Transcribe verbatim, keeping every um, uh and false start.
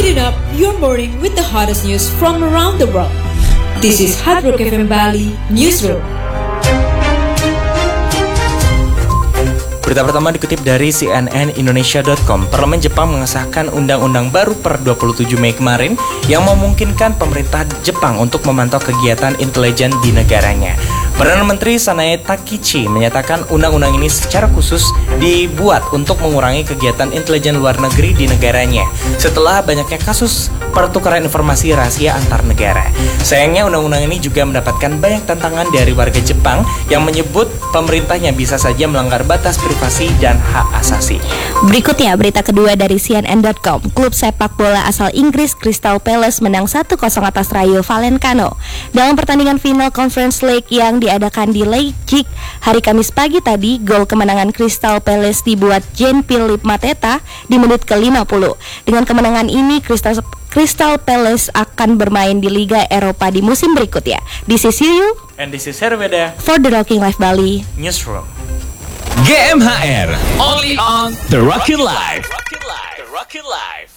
Speeding up your morning with the hottest news from around the world. This is Hard Rock F M Bali Newsroom. Berita pertama dikutip dari C N N Indonesia dot com. Parlemen Jepang mengesahkan undang-undang baru per dua puluh tujuh Mei kemarin yang memungkinkan pemerintah Jepang untuk memantau kegiatan intelijen di negaranya. Perdana Menteri Sanae Takichi menyatakan undang-undang ini secara khusus dibuat untuk mengurangi kegiatan intelijen luar negeri di negaranya setelah banyaknya kasus pertukaran informasi rahasia antar negara. Sayangnya undang-undang ini juga mendapatkan banyak tantangan dari warga Jepang yang menyebut pemerintahnya bisa saja melanggar batas privasi dan hak asasi. Berikutnya berita kedua dari C N N dot com. Klub sepak bola asal Inggris Crystal Palace menang satu kosong atas Rayo Vallecano dalam pertandingan final Conference League yang diadakan di Leipzig hari Kamis pagi tadi. Gol kemenangan Crystal Palace dibuat Jean-Philippe Mateta di menit ke lima puluh. Dengan kemenangan ini Crystal Crystal Palace akan bermain di Liga Eropa di musim berikutnya. This is you And this is Herweda for the Rocking Life Bali Newsroom. G M H R, only on The Rockin' Life. The Rockin' Life.